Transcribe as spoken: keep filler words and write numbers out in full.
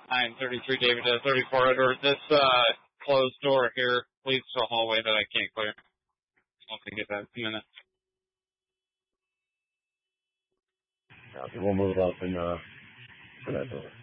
nine thirty-three David to thirty-four Edward. This uh, closed door here leads to a hallway that I can't clear. I'll have to get that in a minute. Yeah, we'll move up and uh, for that door.